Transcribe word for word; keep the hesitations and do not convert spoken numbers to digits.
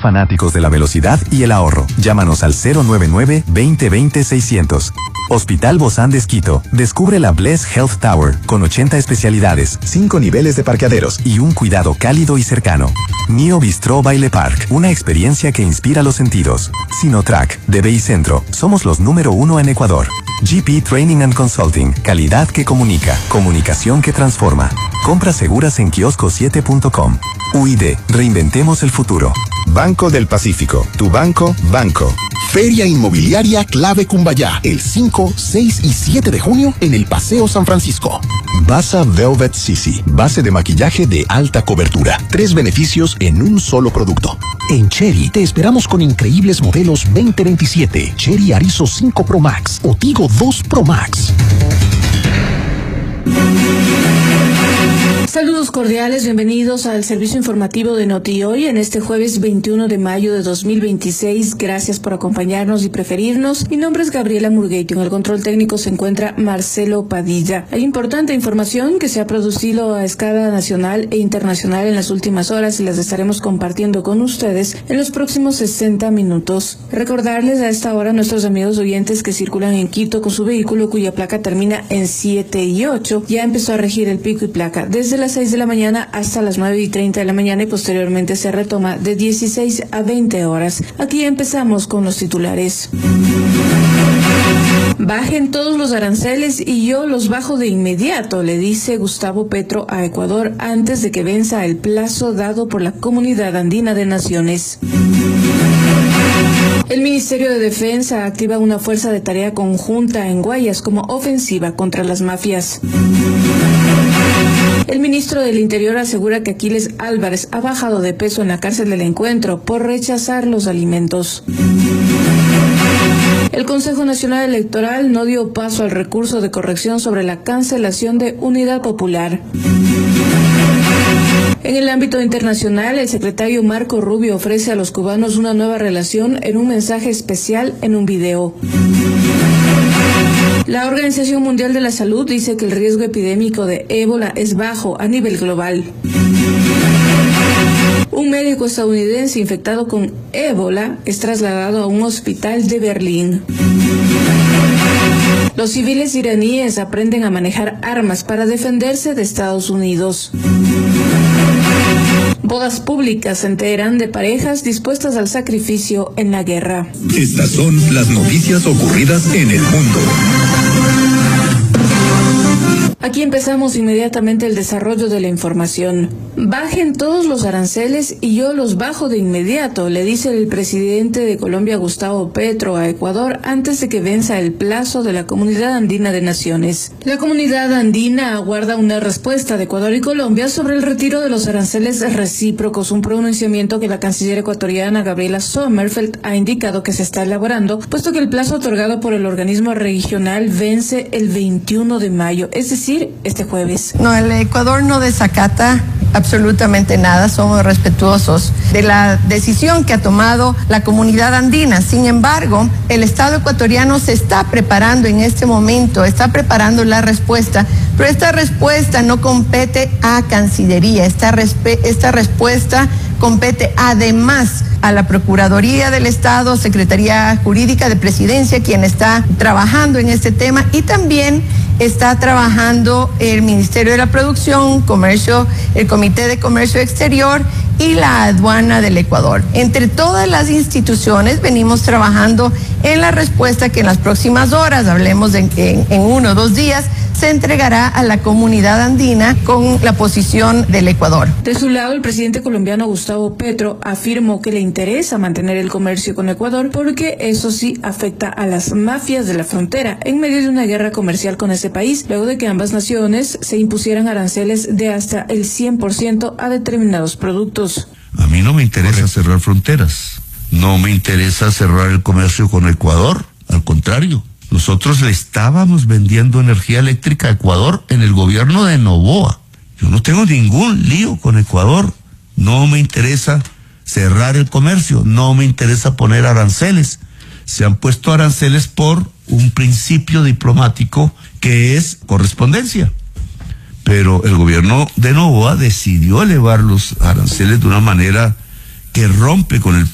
fanáticos de la velocidad y el ahorro. Llámanos al cero nueve nueve, veinte veinte, seiscientos. Hospital Bozán de Esquito. Descubre la Bless Health Tower con ochenta especialidades, cinco niveles de parqueaderos y un cuidado cálido y cercano. Nio Bistro Baile Park, una experiencia que inspira los sentidos. Sinotrack, de Centro, somos los número uno en Ecuador. G P Training and Consulting, calidad que comunica, comunicación que transforma. Compras seguras en kiosco siete punto com. U I D, reinventemos el futuro. Banco del Pacífico, tu banco, banco. Feria Inmobiliaria Clave Cumbayá, el cinco, seis y siete de junio en el Paseo San Francisco. Basa Velvet Sisi, base de maquillaje de alta cobertura. Tres beneficios en un solo producto. En Cherry te esperamos con increíbles modelos veinte veintisiete, Cherry Arizo cinco Pro Max o Tigo dos Pro Max. Saludos cordiales, bienvenidos al servicio informativo de Noti Hoy en este jueves veintiuno de mayo de dos mil veintiséis. Gracias por acompañarnos y preferirnos. Mi nombre es Gabriela Murgueito. En el control técnico se encuentra Marcelo Padilla. Hay importante información que se ha producido a escala nacional e internacional en las últimas horas y las estaremos compartiendo con ustedes en los próximos sesenta minutos. Recordarles a esta hora a nuestros amigos oyentes que circulan en Quito con su vehículo cuya placa termina en siete y ocho. Ya empezó a regir el pico y placa desde las seis de la mañana hasta las nueve y treinta de la mañana y posteriormente se retoma de dieciséis a veinte horas. Aquí empezamos con los titulares. Bajen todos los aranceles y yo los bajo de inmediato, le dice Gustavo Petro a Ecuador antes de que venza el plazo dado por la Comunidad Andina de Naciones. El Ministerio de Defensa activa una fuerza de tarea conjunta en Guayas como ofensiva contra las mafias. El ministro del Interior asegura que Aquiles Álvarez ha bajado de peso en la cárcel del Encuentro por rechazar los alimentos. El Consejo Nacional Electoral no dio paso al recurso de corrección sobre la cancelación de Unidad Popular. En el ámbito internacional, el secretario Marco Rubio ofrece a los cubanos una nueva relación en un mensaje especial en un video. La Organización Mundial de la Salud dice que el riesgo epidémico de ébola es bajo a nivel global. Un médico estadounidense infectado con ébola es trasladado a un hospital de Berlín. Los civiles iraníes aprenden a manejar armas para defenderse de Estados Unidos. Bodas públicas se enteran de parejas dispuestas al sacrificio en la guerra. Estas son las noticias ocurridas en el mundo. Aquí empezamos inmediatamente el desarrollo de la información. Bajen todos los aranceles y yo los bajo de inmediato, le dice el presidente de Colombia, Gustavo Petro, a Ecuador antes de que venza el plazo de la Comunidad Andina de Naciones. La Comunidad Andina aguarda una respuesta de Ecuador y Colombia sobre el retiro de los aranceles recíprocos, un pronunciamiento que la canciller ecuatoriana Gabriela Sommerfeld ha indicado que se está elaborando, puesto que el plazo otorgado por el organismo regional vence el veintiuno de mayo, es decir, este jueves. No, el Ecuador no desacata absolutamente nada, somos respetuosos de la decisión que ha tomado la Comunidad Andina. Sin embargo, el Estado ecuatoriano se está preparando en este momento, está preparando la respuesta, pero esta respuesta no compete a Cancillería, esta, respe- esta respuesta compete además a la Procuraduría del Estado, Secretaría Jurídica de Presidencia, quien está trabajando en este tema, y también está trabajando el Ministerio de la Producción, Comercio, el Comité de Comercio Exterior y la Aduana del Ecuador. Entre todas las instituciones venimos trabajando en la respuesta que en las próximas horas, hablemos de, en, en uno o dos días, se entregará a la Comunidad Andina con la posición del Ecuador. De su lado, el presidente colombiano Gustavo Petro afirmó que le interesa mantener el comercio con Ecuador porque eso sí afecta a las mafias de la frontera en medio de una guerra comercial con ese país, luego de que ambas naciones se impusieran aranceles de hasta el cien por ciento a determinados productos. A mí no me interesa cerrar fronteras, no me interesa cerrar el comercio con Ecuador, al contrario. Nosotros le estábamos vendiendo energía eléctrica a Ecuador en el gobierno de Noboa. Yo no tengo ningún lío con Ecuador. No me interesa cerrar el comercio, no me interesa poner aranceles. Se han puesto aranceles por un principio diplomático que es correspondencia. Pero el gobierno de Noboa decidió elevar los aranceles de una manera que rompe con el